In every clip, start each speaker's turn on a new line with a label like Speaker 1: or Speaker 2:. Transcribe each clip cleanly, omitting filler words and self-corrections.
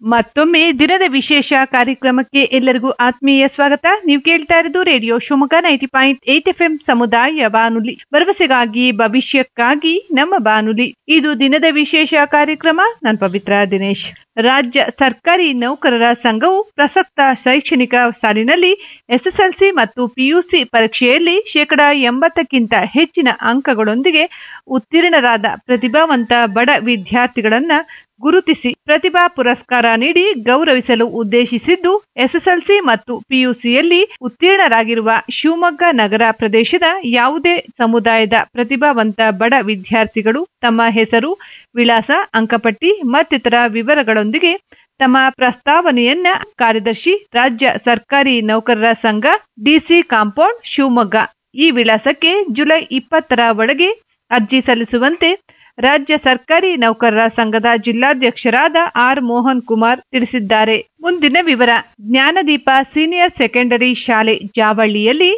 Speaker 1: ಮತ್ತೊಮ್ಮೆ ದಿನದ ವಿಶೇಷ ಕಾರ್ಯಕ್ರಮಕ್ಕೆ ಎಲ್ಲರಿಗೂ ಆತ್ಮೀಯ ಸ್ವಾಗತ. ನೀವು ಕೇಳ್ತಾ ಇರೋದು ರೇಡಿಯೋ ಶಿವಮೊಗ್ಗ 90.8 FM ಸಮುದಾಯ ಬಾನುಲಿ, ಭರವಸೆಗಾಗಿ ಭವಿಷ್ಯಕ್ಕಾಗಿ ನಮ್ಮ ಬಾನುಲಿ. ಇದು ದಿನದ ವಿಶೇಷ ಕಾರ್ಯಕ್ರಮ. ನಾನು ಪವಿತ್ರ ದಿನೇಶ್. ರಾಜ್ಯ ಸರ್ಕಾರಿ ನೌಕರರ ಸಂಘವು ಪ್ರಸಕ್ತ ಶೈಕ್ಷಣಿಕ ಸಾಲಿನಲ್ಲಿ ಎಸ್ಎಸ್ಎಲ್ಸಿ ಮತ್ತು ಪಿಯುಸಿ ಪರೀಕ್ಷೆಯಲ್ಲಿ 80% ಹೆಚ್ಚಿನ ಅಂಕಗಳೊಂದಿಗೆ ಉತ್ತೀರ್ಣರಾದ ಪ್ರತಿಭಾವಂತ ಬಡ ವಿದ್ಯಾರ್ಥಿಗಳನ್ನ ಗುರುತಿಸಿ ಪ್ರತಿಭಾ ಪುರಸ್ಕಾರ ನೀಡಿ ಗೌರವಿಸಲು ಉದ್ದೇಶಿಸಿದ್ದು, ಎಸ್ಎಸ್ಎಲ್ಸಿ ಮತ್ತು ಪಿಯುಸಿಯಲ್ಲಿ ಉತ್ತೀರ್ಣರಾಗಿರುವ ಶಿವಮೊಗ್ಗ ನಗರ ಪ್ರದೇಶದ ಯಾವುದೇ ಸಮುದಾಯದ ಪ್ರತಿಭಾವಂತ ಬಡ ವಿದ್ಯಾರ್ಥಿಗಳು ತಮ್ಮ ಹೆಸರು, ವಿಳಾಸ, ಅಂಕಪಟ್ಟಿ ಮತ್ತಿತರ ವಿವರಗಳೊಂದಿಗೆ ತಮ್ಮ ಪ್ರಸ್ತಾವನೆಯನ್ನ ಕಾರ್ಯದರ್ಶಿ, ರಾಜ್ಯ ಸರ್ಕಾರಿ ನೌಕರರ ಸಂಘ, ಡಿಸಿ ಕಾಂಪೌಂಡ್, ಶಿವಮೊಗ್ಗ ಈ ವಿಳಾಸಕ್ಕೆ ಜುಲೈ 20ರ ಒಳಗೆ ಅರ್ಜಿ ಸಲ್ಲಿಸುವಂತೆ ರಾಜ್ಯ ಸರ್ಕಾರಿ ನೌಕರರ ಸಂಘದ ಜಿಲ್ಲಾಧ್ಯಕ್ಷರಾದ ಆರ್ ಮೋಹನ್ ಕುಮಾರ್ ತಿಳಿಸಿದ್ದಾರೆ. ಮುಂದಿನ ವಿವರ. ಜ್ಞಾನದೀಪ ಸೀನಿಯರ್ ಸೆಕೆಂಡರಿ ಶಾಲೆ ಜಾವಳ್ಳಿಯಲ್ಲಿ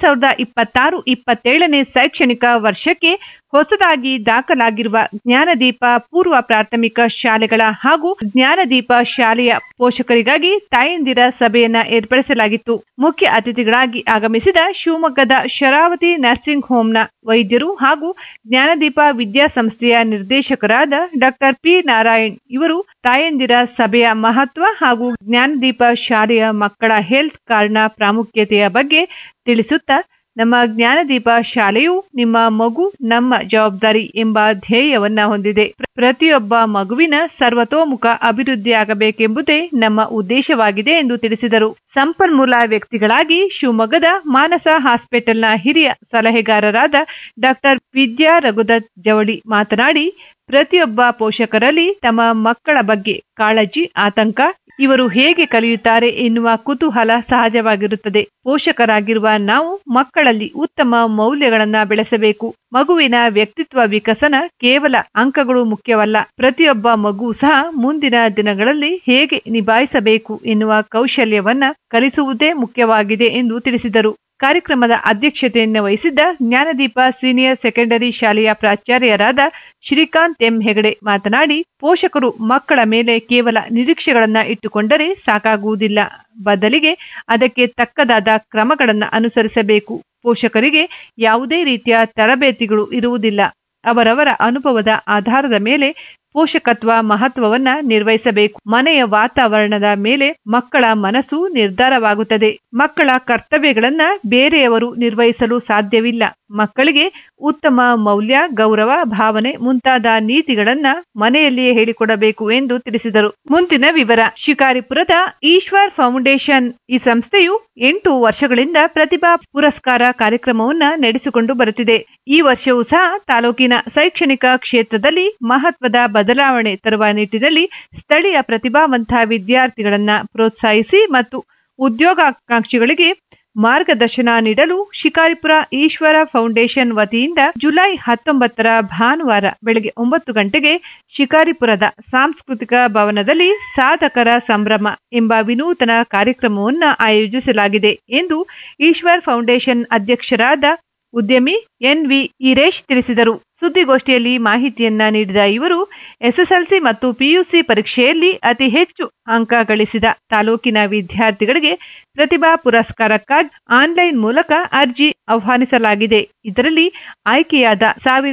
Speaker 1: 2026-27ನೇ ಶೈಕ್ಷಣಿಕ ವರ್ಷಕ್ಕೆ ಹೊಸದಾಗಿ ದಾಖಲಾಗಿರುವ ಜ್ಞಾನದೀಪ ಪೂರ್ವ ಪ್ರಾಥಮಿಕ ಶಾಲೆಗಳ ಹಾಗೂ ಜ್ಞಾನದೀಪ ಶಾಲೆಯ ಪೋಷಕರಿಗಾಗಿ ತಾಯಂದಿರ ಸಭೆಯನ್ನ ಏರ್ಪಡಿಸಲಾಗಿತ್ತು. ಮುಖ್ಯ ಅತಿಥಿಗಳಾಗಿ ಆಗಮಿಸಿದ ಶಿವಮೊಗ್ಗದ ಶರಾವತಿ ನರ್ಸಿಂಗ್ ಹೋಂನ ವೈದ್ಯರು ಹಾಗೂ ಜ್ಞಾನದೀಪ ವಿದ್ಯಾಸಂಸ್ಥೆಯ ನಿರ್ದೇಶಕರಾದ ಡಾಕ್ಟರ್ ಪಿ ನಾರಾಯಣ್ ಇವರು ತಾಯಂದಿರ ಸಭೆಯ ಮಹತ್ವ ಹಾಗೂ ಜ್ಞಾನದೀಪ ಶಾಲೆಯ ಮಕ್ಕಳ ಹೆಲ್ತ್ ಕಾರ್ಡ್ನ ಪ್ರಾಮುಖ್ಯತೆಯ ಬಗ್ಗೆ ತಿಳಿಸುತ್ತಾ, ನಮ್ಮ ಜ್ಞಾನದೀಪ ಶಾಲೆಯು ನಿಮ್ಮ ಮಗು ನಮ್ಮ ಜವಾಬ್ದಾರಿ ಎಂಬ ಧ್ಯೇಯವನ್ನ ಹೊಂದಿದೆ. ಪ್ರತಿಯೊಬ್ಬ ಮಗುವಿನ ಸರ್ವತೋಮುಖ ಅಭಿವೃದ್ಧಿಯಾಗಬೇಕೆಂಬುದೇ ನಮ್ಮ ಉದ್ದೇಶವಾಗಿದೆ ಎಂದು ತಿಳಿಸಿದರು. ಸಂಪನ್ಮೂಲ ವ್ಯಕ್ತಿಗಳಾಗಿ ಶಿವಮೊಗ್ಗದ ಮಾನಸ ಹಾಸ್ಪಿಟಲ್ನ ಹಿರಿಯ ಸಲಹೆಗಾರರಾದ ಡಾಕ್ಟರ್ ವಿದ್ಯಾ ರಘುದತ್ ಜವಳಿ ಮಾತನಾಡಿ, ಪ್ರತಿಯೊಬ್ಬ ಪೋಷಕರಲ್ಲಿ ತಮ್ಮ ಮಕ್ಕಳ ಬಗ್ಗೆ ಕಾಳಜಿ, ಆತಂಕ, ಇವರು ಹೇಗೆ ಕಲಿಯುತ್ತಾರೆ ಎನ್ನುವ ಕುತೂಹಲ ಸಹಜವಾಗಿರುತ್ತದೆ. ಪೋಷಕರಾಗಿರುವ ನಾವು ಮಕ್ಕಳಲ್ಲಿ ಉತ್ತಮ ಮೌಲ್ಯಗಳನ್ನ ಬೆಳೆಸಬೇಕು. ಮಗುವಿನ ವ್ಯಕ್ತಿತ್ವ ವಿಕಸನ ಕೇವಲ ಅಂಕಗಳು ಮುಖ್ಯವಲ್ಲ, ಪ್ರತಿಯೊಬ್ಬ ಮಗು ಸಹ ಮುಂದಿನ ದಿನಗಳಲ್ಲಿ ಹೇಗೆ ನಿಭಾಯಿಸಬೇಕು ಎನ್ನುವ ಕೌಶಲ್ಯವನ್ನ ಕಲಿಸುವುದೇ ಮುಖ್ಯವಾಗಿದೆ ಎಂದು ತಿಳಿಸಿದರು. ಕಾರ್ಯಕ್ರಮದ ಅಧ್ಯಕ್ಷತೆಯನ್ನು ವಹಿಸಿದ್ದ ಜ್ಞಾನದೀಪ ಸೀನಿಯರ್ ಸೆಕೆಂಡರಿ ಶಾಲೆಯ ಪ್ರಾಚಾರ್ಯರಾದ ಶ್ರೀಕಾಂತ್ ಎಂ ಹೆಗಡೆ ಮಾತನಾಡಿ, ಪೋಷಕರು ಮಕ್ಕಳ ಮೇಲೆ ಕೇವಲ ನಿರೀಕ್ಷೆಗಳನ್ನ ಇಟ್ಟುಕೊಂಡರೆ ಸಾಕಾಗುವುದಿಲ್ಲ, ಬದಲಿಗೆ ಅದಕ್ಕೆ ತಕ್ಕದಾದ ಕ್ರಮಗಳನ್ನು ಅನುಸರಿಸಬೇಕು. ಪೋಷಕರಿಗೆ ಯಾವುದೇ ರೀತಿಯ ತರಬೇತಿಗಳು ಇರುವುದಿಲ್ಲ. ಅವರವರ ಅನುಭವದ ಆಧಾರದ ಮೇಲೆ ಪೋಷಕತ್ವ ಮಹತ್ವವನ್ನ ನಿರ್ವಹಿಸಬೇಕು. ಮನೆಯ ವಾತಾವರಣದ ಮೇಲೆ ಮಕ್ಕಳ ಮನಸ್ಸು ನಿರ್ಧಾರವಾಗುತ್ತದೆ. ಮಕ್ಕಳ ಕರ್ತವ್ಯಗಳನ್ನ ಬೇರೆಯವರು ನಿರ್ವಹಿಸಲು ಸಾಧ್ಯವಿಲ್ಲ. ಮಕ್ಕಳಿಗೆ ಉತ್ತಮ ಮೌಲ್ಯ, ಗೌರವ, ಭಾವನೆ ಮುಂತಾದ ನೀತಿಗಳನ್ನ ಮನೆಯಲ್ಲಿಯೇ ಹೇಳಿಕೊಡಬೇಕು ಎಂದು ತಿಳಿಸಿದರು. ಮುಂದಿನ ವಿವರ. ಶಿಕಾರಿಪುರದ ಈಶ್ವರ್ ಫೌಂಡೇಶನ್ ಈ ಸಂಸ್ಥೆಯು 8 ವರ್ಷಗಳಿಂದ ಪ್ರತಿಭಾ ಪುರಸ್ಕಾರ ಕಾರ್ಯಕ್ರಮವನ್ನ ನಡೆಸಿಕೊಂಡು ಬರುತ್ತಿದೆ. ಈ ವರ್ಷವೂ ಸಹ ತಾಲೂಕಿನ ಶೈಕ್ಷಣಿಕ ಕ್ಷೇತ್ರದಲ್ಲಿ ಮಹತ್ವದ ಬದಲಾವಣೆ ತರುವ ನಿಟ್ಟಿನಲ್ಲಿ ಸ್ಥಳೀಯ ಪ್ರತಿಭಾವಂತ ವಿದ್ಯಾರ್ಥಿಗಳನ್ನ ಪ್ರೋತ್ಸಾಹಿಸಿ ಮತ್ತು ಉದ್ಯೋಗಾಕಾಂಕ್ಷಿಗಳಿಗೆ ಮಾರ್ಗದರ್ಶನ ನೀಡಲು ಶಿಕಾರಿಪುರ ಈಶ್ವರ ಫೌಂಡೇಶನ್ ವತಿಯಿಂದ ಜುಲೈ 19ರ ಭಾನುವಾರ ಬೆಳಗ್ಗೆ 9 ಗಂಟೆಗೆ ಶಿಕಾರಿಪುರದ ಸಾಂಸ್ಕೃತಿಕ ಭವನದಲ್ಲಿ ಸಾಧಕರ ಸಂಭ್ರಮ ಎಂಬ ವಿನೂತನ ಕಾರ್ಯಕ್ರಮವನ್ನು ಆಯೋಜಿಸಲಾಗಿದೆ ಎಂದು ಈಶ್ವರ್ ಫೌಂಡೇಶನ್ ಅಧ್ಯಕ್ಷರಾದ ಉದ್ಯಮಿ ಎನ್.ವಿ. ಈರೇಶ್ ತಿಳಿಸಿದರು. ಸುದ್ದಿಗೋಷ್ಠಿಯಲ್ಲಿ ಮಾಹಿತಿಯನ್ನ ನೀಡಿದ ಇವರು, ಎಸ್ಎಸ್ಎಲ್ಸಿ ಮತ್ತು ಪಿಯುಸಿ ಪರೀಕ್ಷೆಯಲ್ಲಿ ಅತಿ ಹೆಚ್ಚು ಅಂಕ ಗಳಿಸಿದ ತಾಲೂಕಿನ ವಿದ್ಯಾರ್ಥಿಗಳಿಗೆ ಪ್ರತಿಭಾ ಪುರಸ್ಕಾರಕ್ಕಾಗಿ ಆನ್ಲೈನ್ ಮೂಲಕ ಅರ್ಜಿ ಆಹ್ವಾನಿಸಲಾಗಿದೆ. ಇದರಲ್ಲಿ ಆಯ್ಕೆಯಾದ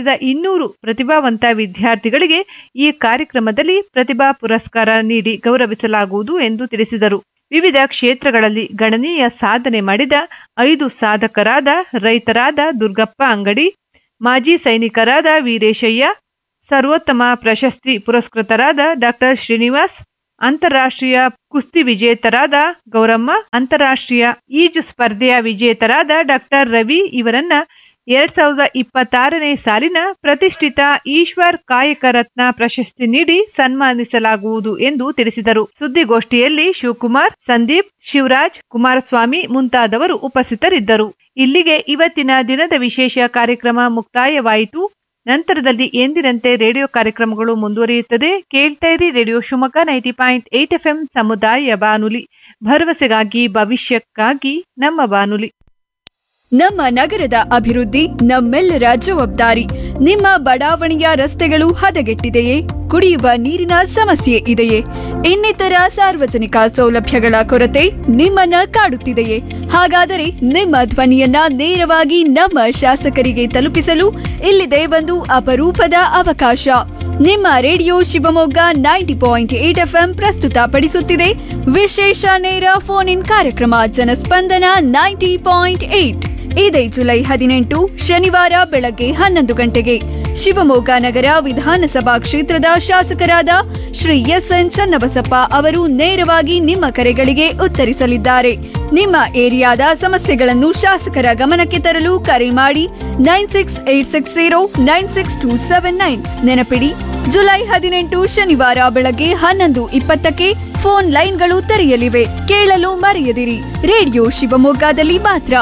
Speaker 1: 1200 ಪ್ರತಿಭಾವಂತ ವಿದ್ಯಾರ್ಥಿಗಳಿಗೆ ಈ ಕಾರ್ಯಕ್ರಮದಲ್ಲಿ ಪ್ರತಿಭಾ ಪುರಸ್ಕಾರ ನೀಡಿ ಗೌರವಿಸಲಾಗುವುದು ಎಂದು ತಿಳಿಸಿದರು. ವಿವಿಧ ಕ್ಷೇತ್ರಗಳಲ್ಲಿ ಗಣನೀಯ ಸಾಧನೆ ಮಾಡಿದ 5 ಸಾಧಕರಾದ ರೈತರಾದ ದುರ್ಗಪ್ಪ ಅಂಗಡಿ, ಮಾಜಿ ಸೈನಿಕರಾದ ವೀರೇಶಯ್ಯ, ಸರ್ವೋತ್ತಮ ಪ್ರಶಸ್ತಿ ಪುರಸ್ಕೃತರಾದ ಡಾಕ್ಟರ್ ಶ್ರೀನಿವಾಸ್, ಅಂತಾರಾಷ್ಟ್ರೀಯ ಕುಸ್ತಿ ವಿಜೇತರಾದ ಗೌರಮ್ಮ, ಅಂತಾರಾಷ್ಟ್ರೀಯ ಈಜು ಸ್ಪರ್ಧೆಯ ವಿಜೇತರಾದ ಡಾಕ್ಟರ್ ರವಿ ಇವರನ್ನ 2026ನೇ ಸಾಲಿನ ಪ್ರತಿಷ್ಠಿತ ಈಶ್ವರ್ ಕಾಯಕ ರತ್ನ ಪ್ರಶಸ್ತಿ ನೀಡಿ ಸನ್ಮಾನಿಸಲಾಗುವುದು ಎಂದು ತಿಳಿಸಿದರು. ಸುದ್ದಿಗೋಷ್ಠಿಯಲ್ಲಿ ಶಿವಕುಮಾರ್, ಸಂದೀಪ್, ಶಿವರಾಜ್, ಕುಮಾರಸ್ವಾಮಿ ಮುಂತಾದವರು ಉಪಸ್ಥಿತರಿದ್ದರು. ಇಲ್ಲಿಗೆ ಇವತ್ತಿನ ದಿನದ ವಿಶೇಷ ಕಾರ್ಯಕ್ರಮ ಮುಕ್ತಾಯವಾಯಿತು. ನಂತರದಲ್ಲಿ ಎಂದಿನಂತೆ ರೇಡಿಯೋ ಕಾರ್ಯಕ್ರಮಗಳು ಮುಂದುವರಿಯುತ್ತದೆ. ಕೇಳ್ತಾ ಇರಿ ರೇಡಿಯೋ ಶಿವಮೊಗ್ಗ 90.8 FM ಸಮುದಾಯ ಬಾನುಲಿ, ಭರವಸೆಗಾಗಿ ಭವಿಷ್ಯಕ್ಕಾಗಿ ನಮ್ಮ ಬಾನುಲಿ.
Speaker 2: ನಮ್ಮ ನಗರದ ಅಭಿವೃದ್ಧಿ ನಮ್ಮೆಲ್ಲರ ಜವಾಬ್ದಾರಿ. ನಿಮ್ಮ ಬಡಾವಣೆಯ ರಸ್ತೆಗಳು ಹದಗೆಟ್ಟಿದೆಯೇ? ಕುಡಿಯುವ ನೀರಿನ ಸಮಸ್ಯೆ ಇದೆಯೇ? ಇನ್ನಿತರ ಸಾರ್ವಜನಿಕ ಸೌಲಭ್ಯಗಳ ಕೊರತೆ ನಿಮ್ಮನ್ನ ಕಾಡುತ್ತಿದೆಯೇ? ಹಾಗಾದರೆ ನಿಮ್ಮ ಧ್ವನಿಯನ್ನ ನೇರವಾಗಿ ನಮ್ಮ ಶಾಸಕರಿಗೆ ತಲುಪಿಸಲು ಇಲ್ಲಿದೆ ಒಂದು ಅಪರೂಪದ ಅವಕಾಶ. ನಿಮ್ಮ ರೇಡಿಯೋ ಶಿವಮೊಗ್ಗ 90.8 FM ಪ್ರಸ್ತುತಪಡಿಸುತ್ತಿದೆ ವಿಶೇಷ ನೇರ ಫೋನ್ ಇನ್ ಕಾರ್ಯಕ್ರಮ ಜನಸ್ಪಂದನ 90.8. ಇದೇ ಜುಲೈ 18 ಶನಿವಾರ ಬೆಳಗ್ಗೆ 11 ಗಂಟೆಗೆ ಶಿವಮೊಗ್ಗ ನಗರ ವಿಧಾನಸಭಾ ಕ್ಷೇತ್ರದ ಶಾಸಕರಾದ ಶ್ರೀ ಎಸ್.ಎನ್. ಚನ್ನಬಸಪ್ಪ ಅವರು ನೇರವಾಗಿ ನಿಮ್ಮ ಕರೆಗಳಿಗೆ ಉತ್ತರಿಸಲಿದ್ದಾರೆ. ನಿಮ್ಮ ಏರಿಯಾದ ಸಮಸ್ಯೆಗಳನ್ನು ಶಾಸಕರ ಗಮನಕ್ಕೆ ತರಲು ಕರೆ ಮಾಡಿ 9686096279. ನೆನಪಿಡಿ, ಜುಲೈ 18 ಶನಿವಾರ ಬೆಳಗ್ಗೆ 11:20ಕ್ಕೆ ಫೋನ್ ಲೈನ್ಗಳು ತೆರೆಯಲಿವೆ. ಕೇಳಲು ಮರೆಯದಿರಿ. ರೇಡಿಯೋ ಶಿವಮೊಗ್ಗದಲ್ಲಿ ಮಾತ್ರ.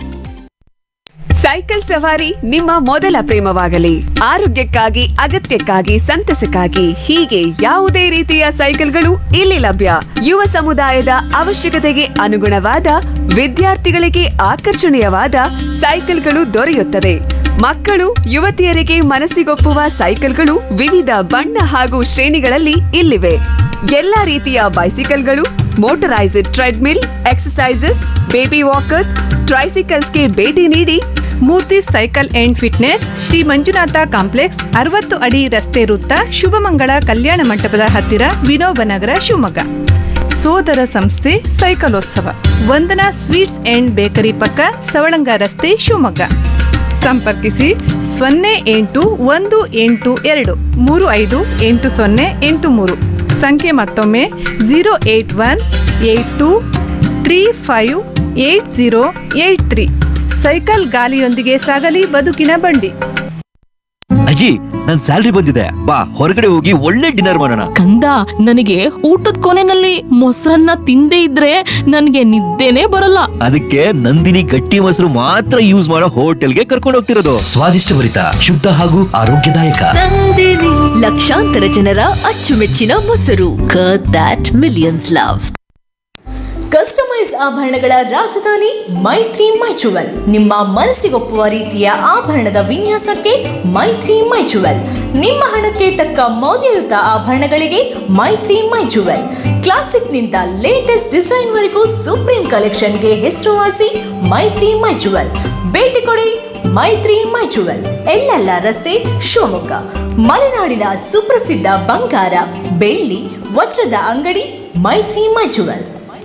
Speaker 3: ಸೈಕಲ್ ಸವಾರಿ ನಿಮ್ಮ ಮೊದಲ ಪ್ರೇಮವಾಗಲಿ. ಆರೋಗ್ಯಕ್ಕಾಗಿ, ಅಗತ್ಯಕ್ಕಾಗಿ, ಸಂತಸಕ್ಕಾಗಿ ಹೀಗೆ ಯಾವುದೇ ರೀತಿಯ ಸೈಕಲ್ಗಳು ಇಲ್ಲಿ ಲಭ್ಯ. ಯುವ ಸಮುದಾಯದ ಅವಶ್ಯಕತೆಗೆ ಅನುಗುಣವಾದ, ವಿದ್ಯಾರ್ಥಿಗಳಿಗೆ ಆಕರ್ಷಣೀಯವಾದ ಸೈಕಲ್ಗಳು ದೊರೆಯುತ್ತದೆ. ಮಕ್ಕಳು, ಯುವತಿಯರಿಗೆ ಮನಸ್ಸಿಗೊಪ್ಪುವ ಸೈಕಲ್ಗಳು ವಿವಿಧ ಬಣ್ಣ ಹಾಗೂ ಶ್ರೇಣಿಗಳಲ್ಲಿ ಇಲ್ಲಿವೆ. ಎಲ್ಲಾ ರೀತಿಯ ಬೈಸಿಕಲ್ಗಳು, motorised treadmill, exercises, baby walkers, ಟ್ರೈಸಿಕಲ್ಸ್ಗೆ ಭೇಟಿ ನೀಡಿ.
Speaker 1: ಮೂರ್ತಿ cycle and fitness, Shri Manjunatha complex, 60 ಅಡಿ ರಸ್ತೆ ವೃತ್ತ, ಶುಭಮಂಗಳ ಕಲ್ಯಾಣ ಮಂಟಪದ ಹತ್ತಿರ, ವಿನೋಬ ನಗರ, ಶಿವಮೊಗ್ಗ. ಸೋದರ ಸಂಸ್ಥೆ ಸೈಕಲೋತ್ಸವ, ವಂದನಾ ಸ್ವೀಟ್ಸ್ ಅಂಡ್ ಬೇಕರಿ ಪಕ್ಕ, ಸವಳಂಗ ರಸ್ತೆ, ಶಿವಮೊಗ್ಗ. ಸಂಪರ್ಕಿಸಿ 0818235808 ಸಂಖ್ಯೆ ಮತ್ತೊಮ್ಮೆ 08182358083. ಸೈಕಲ್ ಗಾಲಿಯೊಂದಿಗೆ ಸಾಗಲಿ ಬದುಕಿನ ಬಂಡಿ.
Speaker 4: ಅಜ್ಜಿ, ನನ್ ಸ್ಯಾಲ್ರಿ ಬಂದಿದೆ, ಬಾ ಹೊರಗಡೆ ಹೋಗಿ ಒಳ್ಳೆ ಡಿನ್ನರ್ ಮಾಡೋಣ.
Speaker 5: ಕಂದ, ನನಗೆ ಊಟದ ಕೊನೆನಲ್ಲಿ ಮೊಸರನ್ನ ತಿಂದೇ ಇದ್ರೆ ನನಗೆ ನಿದ್ದೆನೆ ಬರಲ್ಲ.
Speaker 4: ಅದಕ್ಕೆ ನಂದಿನಿ ಗಟ್ಟಿ ಮೊಸರು ಮಾತ್ರ ಯೂಸ್ ಮಾಡೋ ಹೋಟೆಲ್ಗೆ ಕರ್ಕೊಂಡು ಹೋಗ್ತಿರೋದು. ಸ್ವಾದಿಷ್ಟಭರಿತ, ಶುದ್ಧ ಹಾಗೂ ಆರೋಗ್ಯದಾಯಕ.
Speaker 6: ಲಕ್ಷಾಂತರ ಜನರ ಅಚ್ಚುಮೆಚ್ಚಿನ ಮೊಸರು. Curd that millions love. Customise ಆಭರಣಗಳ ರಾಜಧಾನಿ ಮೈತ್ರಿ ಮೈಚುವಲ್. ನಿಮ್ಮ ಮನಸ್ಸಿಗೊಪ್ಪುವ ರೀತಿಯ ಆಭರಣದ ವಿನ್ಯಾಸಕ್ಕೆ ಮೈತ್ರಿ ಮೈಚುವಲ್. ನಿಮ್ಮ ಹಣಕ್ಕೆ ತಕ್ಕ ಮೌಲ್ಯಯುತ ಆಭರಣಗಳಿಗೆ ಮೈತ್ರಿ ಮೈಚುವಲ್. ಕ್ಲಾಸಿಕ್ನಿಂದ ಲೇಟೆಸ್ಟ್ ಡಿಸೈನ್ ವರೆಗೂ ಸುಪ್ರೀಂ ಕಲೆಕ್ಷನ್ಗೆ ಹೆಸರುವಾಸಿ ಮೈತ್ರಿ ಮೈಚುವಲ್. ಭೇಟಿ ಕೊಡಿ ಮೈತ್ರಿ ಮೈಚುವಲ್, ಎಲ್ಲೆಲ್ಲ ರಸ್ತೆ, ಶಿವಮೊಗ್ಗ. ಮಲೆನಾಡಿನ ಸುಪ್ರಸಿದ್ಧ ಬಂಗಾರ, ಬೆಳ್ಳಿ, ವಜ್ರದ ಅಂಗಡಿ ಮೈತ್ರಿ ಮೈಚುವಲ್.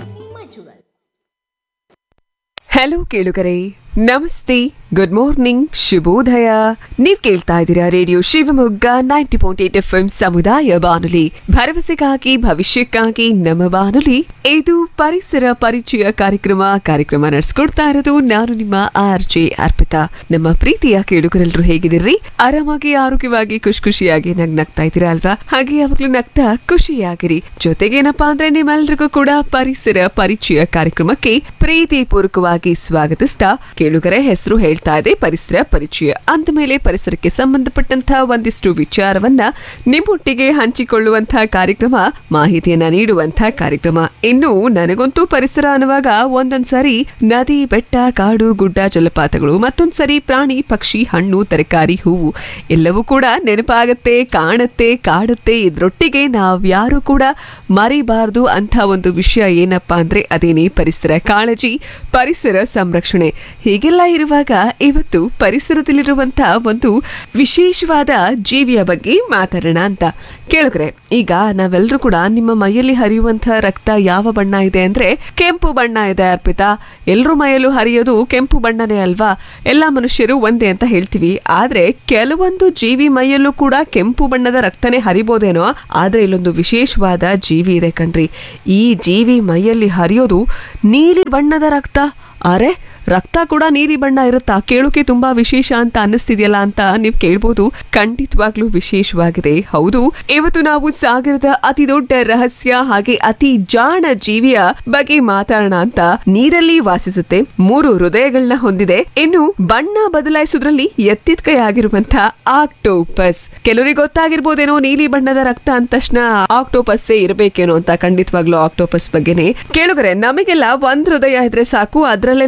Speaker 3: ಹಲೋ ಕೇಳುಗರೆ, ನಮಸ್ತೆ, ಗುಡ್ ಮಾರ್ನಿಂಗ್, ಶುಭೋದಯ. ನೀವ್ ಕೇಳ್ತಾ ಇದ್ದೀರಾ ರೇಡಿಯೋ ಶಿವಮೊಗ್ಗ 90.8 FM ಸಮುದಾಯ ಬಾನುಲಿ. ಭರವಸೆಗಾಗಿ, ಭವಿಷ್ಯಕ್ಕಾಗಿ ನಮ್ಮ ಬಾನುಲಿ. ಇದು ಪರಿಸರ ಪರಿಚಯ ಕಾರ್ಯಕ್ರಮ ನಡೆಸ್ಕೊಡ್ತಾ ಇರೋದು ನಾನು ನಿಮ್ಮ RJ ಅರ್ಪಿತಾ. ನಮ್ಮ ಪ್ರೀತಿಯ ಕೇಳುಗರೆಲ್ಲರೂ ಹೇಗಿದ್ದೀರಿ? ಆರಾಮಾಗಿ, ಆರೋಗ್ಯವಾಗಿ, ಖುಷಿಯಾಗಿ ನಗ್ತಾ ಇದ್ದೀರಾ ಅಲ್ವಾ? ಹಾಗೆ ಯಾವಾಗ್ಲೂ ನಗ್ತಾ ಖುಷಿಯಾಗಿರಿ. ಜೊತೆಗೇನಪ್ಪಾ ಅಂದ್ರೆ ನಿಮ್ಮೆಲ್ರಿಗೂ ಕೂಡ ಪರಿಸರ ಪರಿಚಯ ಕಾರ್ಯಕ್ರಮಕ್ಕೆ ಪ್ರೀತಿ ಪೂರ್ವಕವಾಗಿ ಸ್ವಾಗತಿಸ್ತಾ, ಕೇಳುಗರೆ ಹೆಸರು ಹೇಳ್ತಾ ಇದೆ ಪರಿಸರ ಪರಿಚಯ. ಅಂದ ಮೇಲೆ ಪರಿಸರಕ್ಕೆ ಸಂಬಂಧಪಟ್ಟಂತಹ ಒಂದಿಷ್ಟು ವಿಚಾರವನ್ನ ನಿಮ್ಮೊಟ್ಟಿಗೆ ಹಂಚಿಕೊಳ್ಳುವಂತಹ ಕಾರ್ಯಕ್ರಮ, ಮಾಹಿತಿಯನ್ನ ನೀಡುವಂತಹ ಕಾರ್ಯಕ್ರಮ. ಇನ್ನು ನನಗಂತೂ ಪರಿಸರ ಅನ್ನುವಾಗ ಒಂದೊಂದ್ಸರಿ ನದಿ, ಬೆಟ್ಟ, ಕಾಡು, ಗುಡ್ಡ, ಜಲಪಾತಗಳು, ಮತ್ತೊಂದ್ಸರಿ ಪ್ರಾಣಿ, ಪಕ್ಷಿ, ಹಣ್ಣು, ತರಕಾರಿ, ಹೂವು ಎಲ್ಲವೂ ಕೂಡ ನೆನಪಾಗತ್ತೆ, ಕಾಣುತ್ತೆ, ಕಾಡುತ್ತೆ. ಇದ್ರೊಟ್ಟಿಗೆ ನಾವ್ಯಾರು ಕೂಡ ಮರಿಬಾರದು ಅಂತ ಒಂದು ವಿಷಯ ಏನಪ್ಪಾ ಅಂದ್ರೆ ಅದೇನೇ ಪರಿಸರ ಕಾಳಜಿ, ಪರಿಸರ ಸಂರಕ್ಷಣೆ. ಹೀಗೆಲ್ಲ ಇರುವಾಗ ಇವತ್ತು ಪರಿಸರದಲ್ಲಿರುವಂತಹ ಒಂದು ವಿಶೇಷವಾದ ಜೀವಿಯ ಬಗ್ಗೆ ಮಾತಾಡೋಣ ಅಂತ. ಕೇಳಿದ್ರೆ, ಈಗ ನಾವೆಲ್ಲರೂ ಕೂಡ ನಿಮ್ಮ ಮೈಯಲ್ಲಿ ಹರಿಯುವಂತಹ ರಕ್ತ ಯಾವ ಬಣ್ಣ ಇದೆ ಅಂದ್ರೆ ಕೆಂಪು ಬಣ್ಣ ಇದೆ ಅರ್ಪಿತಾ. ಎಲ್ರೂ ಮೈಯಲ್ಲೂ ಹರಿಯೋದು ಕೆಂಪು ಬಣ್ಣನೇ ಅಲ್ವಾ? ಎಲ್ಲಾ ಮನುಷ್ಯರು ಒಂದೇ ಅಂತ ಹೇಳ್ತೀವಿ. ಆದ್ರೆ ಕೆಲವೊಂದು ಜೀವಿ ಮೈಯಲ್ಲೂ ಕೂಡ ಕೆಂಪು ಬಣ್ಣದ ರಕ್ತನೇ ಹರಿಬೋದೇನೋ. ಆದ್ರೆ ಇಲ್ಲೊಂದು ವಿಶೇಷವಾದ ಜೀವಿ ಇದೆ ಕಣ್ರಿ. ಈ ಜೀವಿ ಮೈಯಲ್ಲಿ ಹರಿಯೋದು ನೀಲಿ ಬಣ್ಣದ ರಕ್ತ. ಅರೆ, ರಕ್ತ ಕೂಡ ನೀಲಿ ಬಣ್ಣ ಇರುತ್ತಾ? ಕೇಳೋಕೆ ತುಂಬಾ ವಿಶೇಷ ಅಂತ ಅನ್ನಿಸ್ತಿದೆಯಲ್ಲ ಅಂತ ನೀವು ಕೇಳ್ಬೋದು. ಖಂಡಿತವಾಗ್ಲೂ ವಿಶೇಷವಾಗಿದೆ. ಹೌದು, ಇವತ್ತು ನಾವು ಸಾಗರದ ಅತಿ ದೊಡ್ಡ ರಹಸ್ಯ ಹಾಗೆ ಅತಿ ಜಾಣ ಜೀವಿಯ ಬಗ್ಗೆ ಮಾತಾಡೋಣ ಅಂತ. ನೀರಲ್ಲಿ ವಾಸಿಸುತ್ತೆ, 3 ಹೃದಯಗಳನ್ನ ಹೊಂದಿದೆ, ಇನ್ನು ಬಣ್ಣ ಬದಲಾಯಿಸೋದ್ರಲ್ಲಿ ಎತ್ತಿದ ಕೈ ಆಗಿರುವಂತಹ ಆಕ್ಟೋಪಸ್. ಕೆಲವರಿಗೆ ಗೊತ್ತಾಗಿರ್ಬೋದೇನೋ ನೀಲಿ ಬಣ್ಣದ ರಕ್ತ ಅಂದ ತಕ್ಷಣ ಆಕ್ಟೋಪಸ್ಸೇ ಇರಬೇಕೇನೋ ಅಂತ. ಖಂಡಿತವಾಗ್ಲೂ ಆಕ್ಟೋಪಸ್ ಬಗ್ಗೆನೆ ಕೇಳುಗರೆ, ನಮಗೆಲ್ಲ 1 ಹೃದಯ ಇದ್ರೆ ಸಾಕು, ಅದ್ರಲ್ಲೇನೆ ನಾವು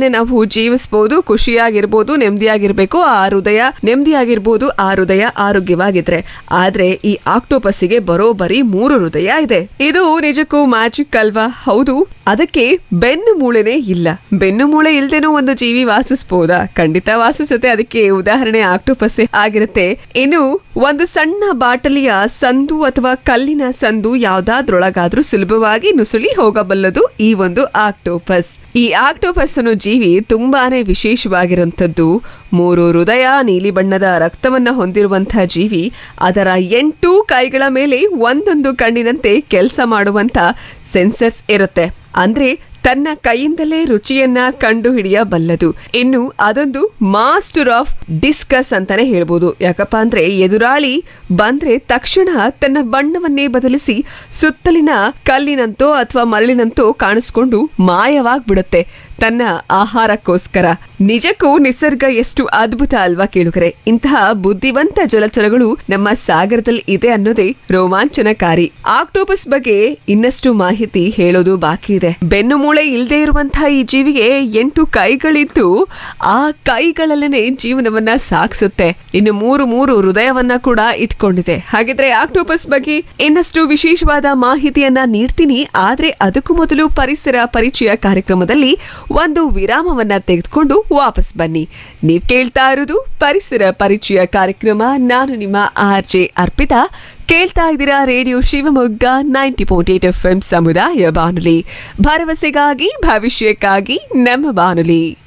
Speaker 3: ಜೀವಿಸಬಹುದು, ಖುಷಿಯಾಗಿರ್ಬೋದು, ನೆಮ್ಮದಿಯಾಗಿರ್ಬೇಕು, ಆ ಹೃದಯ ನೆಮ್ಮದಿಯಾಗಿರ್ಬೋದು, ಆ ಹೃದಯ ಆರೋಗ್ಯವಾಗಿದ್ರೆ. ಆದ್ರೆ ಈ ಆಕ್ಟೋಪಸ್ಸಿಗೆ ಬರೋಬ್ಬರಿ 3 ಹೃದಯ ಇದೆ. ಇದು ನಿಜಕ್ಕೂ ಮ್ಯಾಜಿಕ್ ಅಲ್ವಾ? ಹೌದು, ಅದಕ್ಕೆ ಬೆನ್ನು ಮೂಳೆನೇ ಇಲ್ಲ. ಬೆನ್ನು ಮೂಳೆ ಇಲ್ದೇನೂ ಒಂದು ಜೀವಿ ವಾಸಿಸಬಹುದಾ? ಖಂಡಿತ ವಾಸಿಸುತ್ತೆ. ಅದಕ್ಕೆ ಉದಾಹರಣೆ ಆಕ್ಟೋಪಸ್ ಆಗಿರುತ್ತೆ. ಇನ್ನು ಒಂದು ಸಣ್ಣ ಬಾಟಲಿಯ ಸಂದು ಅಥವಾ ಕಲ್ಲಿನ ಸಂದು ಯಾವ್ದಾದ್ರೊಳಗಾದ್ರೂ ಸುಲಭವಾಗಿ ನುಸುಳಿ ಹೋಗಬಲ್ಲದು ಈ ಒಂದು ಆಕ್ಟೋಪಸ್. ಈ ಆಕ್ಟೋಪಸ್ ಅನ್ನೋ ಜೀವಿ ತುಂಬಾನೇ ವಿಶೇಷವಾಗಿರುವಂತದ್ದು. 3 ಹೃದಯ, ನೀಲಿ ಬಣ್ಣದ ರಕ್ತವನ್ನ ಹೊಂದಿರುವಂತಹ ಜೀವಿ. ಅದರ 8 ಕೈಗಳ ಮೇಲೆ ಒಂದೊಂದು ಕಣ್ಣಿನಂತೆ ಕೆಲಸ ಮಾಡುವಂತ ಸೆನ್ಸರ್ಸ್ ಇರುತ್ತೆ. ಅಂದ್ರೆ ತನ್ನ ಕೈಯಿಂದಲೇ ರುಚಿಯನ್ನ ಕಂಡು ಹಿಡಿಯಬಲ್ಲದು. ಇನ್ನು ಅದೊಂದು ಮಾಸ್ಟರ್ ಆಫ್ ಡಿಸ್ಕಸ್ ಅಂತಾನೆ ಹೇಳ್ಬೋದು. ಯಾಕಪ್ಪ ಅಂದ್ರೆ ಎದುರಾಳಿ ಬಂದ್ರೆ ತಕ್ಷಣ ತನ್ನ ಬಣ್ಣವನ್ನೇ ಬದಲಿಸಿ ಸುತ್ತಲಿನ ಕಲ್ಲಿನಂತೋ ಅಥವಾ ಮರಳಿನಂತೋ ಕಾಣಿಸ್ಕೊಂಡು ಮಾಯವಾಗ್ಬಿಡುತ್ತೆ ತನ್ನ ಆಹಾರಕ್ಕೋಸ್ಕರ. ನಿಜಕ್ಕೂ ನಿಸರ್ಗ ಎಷ್ಟು ಅದ್ಭುತ ಅಲ್ವಾ ಕೇಳುಗರೆ? ಇಂತಹ ಬುದ್ಧಿವಂತ ಜಲಚರಗಳು ನಮ್ಮ ಸಾಗರದಲ್ಲಿ ಇದೆ ಅನ್ನೋದೇ ರೋಮಾಂಚನಕಾರಿ. ಆಕ್ಟೋಪಸ್ ಬಗ್ಗೆ ಇನ್ನಷ್ಟು ಮಾಹಿತಿ ಹೇಳೋದು ಬಾಕಿ ಇದೆ. ಬೆನ್ನು ಮೂಳೆ ಇಲ್ಲದೆ ಇರುವಂತಹ ಈ ಜೀವಿಗೆ 8 ಕೈಗಳಿದ್ದು ಆ ಕೈಗಳಲ್ಲೇನೆ ಜೀವನವನ್ನ ಸಾಗಿಸುತ್ತೆ. ಇನ್ನು 3 ಹೃದಯವನ್ನ ಕೂಡ ಇಟ್ಕೊಂಡಿದೆ. ಹಾಗಿದ್ರೆ ಆಕ್ಟೋಪಸ್ ಬಗ್ಗೆ ಇನ್ನಷ್ಟು ವಿಶೇಷವಾದ ಮಾಹಿತಿಯನ್ನ ನೀಡ್ತೀನಿ. ಆದ್ರೆ ಅದಕ್ಕೂ ಮೊದಲು ಪರಿಸರ ಪರಿಚಯ ಕಾರ್ಯಕ್ರಮದಲ್ಲಿ ಒಂದು ವಿರಾಮವನ್ನ ತೆಗೆದುಕೊಂಡು ವಾಪಸ್ ಬನ್ನಿ. ನೀವ್ ಕೇಳ್ತಾ ಇರೋದು ಪರಿಸರ ಪರಿಚಯ ಕಾರ್ಯಕ್ರಮ. ನಾನು ನಿಮ್ಮ RJ ಅರ್ಪಿತಾ. ಕೇಳ್ತಾ ಇದ್ದೀರಾ ರೇಡಿಯೋ ಶಿವಮೊಗ್ಗ 90.8 FM ಸಮುದಾಯ ಬಾನುಲಿ. ಭರವಸೆಗಾಗಿ ಭವಿಷ್ಯಕ್ಕಾಗಿ ನಮ್ಮ ಬಾನುಲಿ.